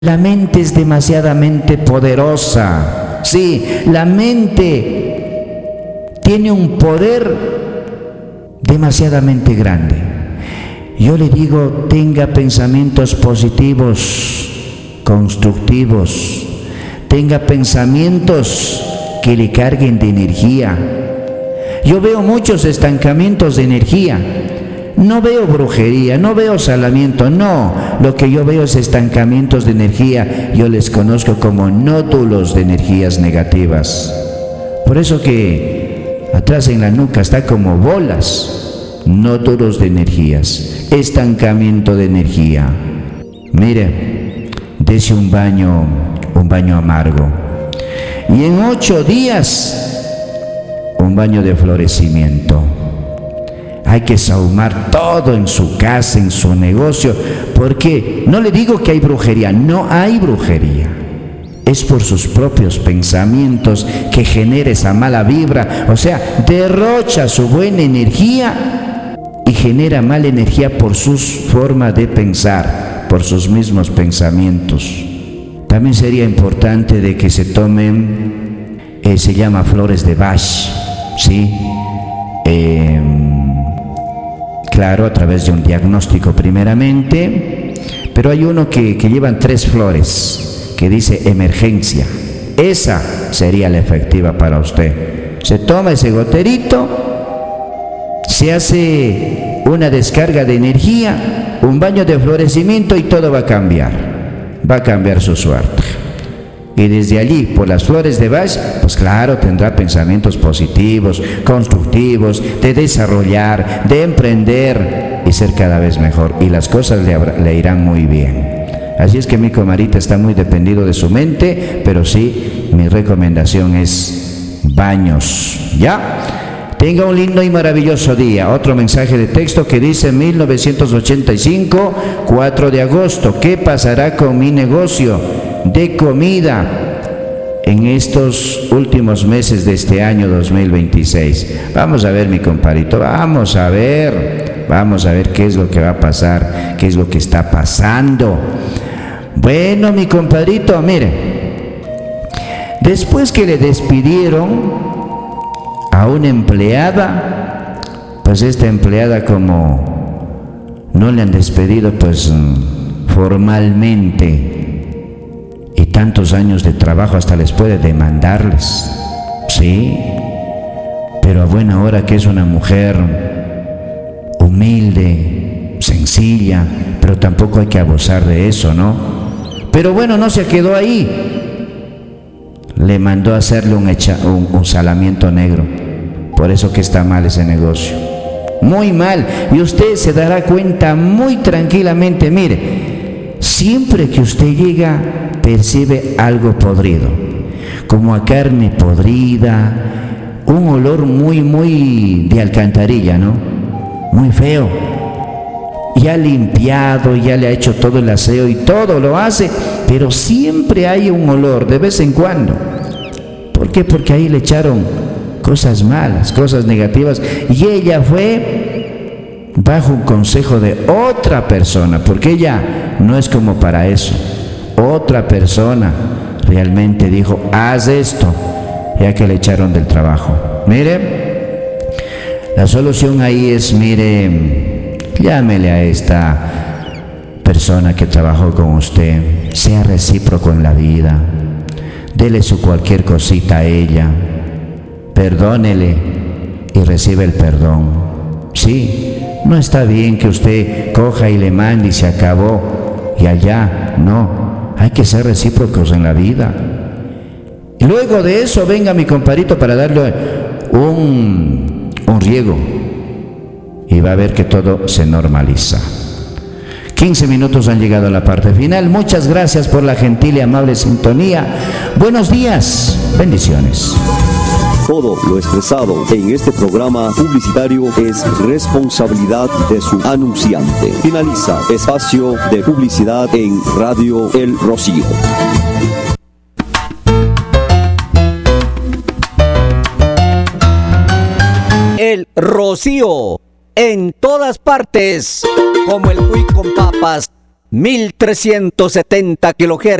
La mente es demasiadamente poderosa. Sí, la mente tiene un poder demasiadamente grande. Yo le digo, tenga pensamientos positivos, constructivos. Tenga pensamientos que le carguen de energía. Yo veo muchos estancamientos de energía. No veo brujería, no veo salamiento, no. Lo que yo veo es estancamientos de energía. Yo les conozco como nódulos de energías negativas. Por eso que atrás en la nuca está como bolas, nódulos de energías, estancamiento de energía. Mire, dese un baño amargo. Y en 8 días, un baño de florecimiento. Hay que sahumar todo en su casa, en su negocio, porque no le digo que hay brujería, no hay brujería. Es por sus propios pensamientos que genera esa mala vibra, o sea, derrocha su buena energía y genera mala energía por su forma de pensar, por sus mismos pensamientos. También sería importante de que se tomen, se llama flores de Bach, ¿sí? Claro, a través de un diagnóstico primeramente, pero hay uno que llevan 3 flores, que dice emergencia. Esa sería la efectiva para usted. Se toma ese goterito, se hace una descarga de energía, un baño de florecimiento y todo va a cambiar su suerte. Y desde allí, por las flores de Bach, pues claro, tendrá pensamientos positivos, constructivos, de desarrollar, de emprender y ser cada vez mejor. Y las cosas le irán muy bien. Así es que mi comadita está muy dependido de su mente, pero sí, mi recomendación es baños, ¿ya? Tenga un lindo y maravilloso día. Otro mensaje de texto que dice 1985, 4 de agosto. ¿Qué pasará con mi negocio de comida en estos últimos meses de este año 2026? Vamos a ver, mi compadrito, vamos a ver qué es lo que va a pasar, qué es lo que está pasando. Bueno, mi compadrito, mire, después que le despidieron a una empleada, pues esta empleada, como no le han despedido pues formalmente, y tantos años de trabajo, hasta les puede demandarles, sí, pero a buena hora que es una mujer humilde, sencilla, pero tampoco hay que abusar de eso, ¿no? Pero bueno, no se quedó ahí, le mandó a hacerle un salamiento negro. Por eso que está mal ese negocio, muy mal, y usted se dará cuenta muy tranquilamente. Mire, siempre que usted llega, percibe algo podrido, como a carne podrida, un olor muy de alcantarilla, ¿no? Muy feo. Ya limpiado, ya le ha hecho todo el aseo y todo lo hace, pero siempre hay un olor de vez en cuando. ¿Por qué? Porque ahí le echaron cosas malas, cosas negativas, y ella fue bajo un consejo de otra persona, porque ella no es como para eso. Otra persona realmente dijo, haz esto, ya que le echaron del trabajo. Mire, la solución ahí es, mire, llámele a esta persona que trabajó con usted, sea recíproco en la vida, dele su cualquier cosita a ella, perdónele y recibe el perdón. Sí, no está bien que usted coja y le mande y se acabó y allá, no, hay que ser recíprocos en la vida. Y luego de eso venga mi compadrito para darle un riego y va a ver que todo se normaliza. 15 minutos han llegado a la parte final. Muchas gracias por la gentil y amable sintonía. Buenos días, bendiciones. Todo lo expresado en este programa publicitario es responsabilidad de su anunciante. Finaliza espacio de publicidad en Radio El Rocío. El Rocío, en todas partes, como el cuy con papas, 1370 kHz.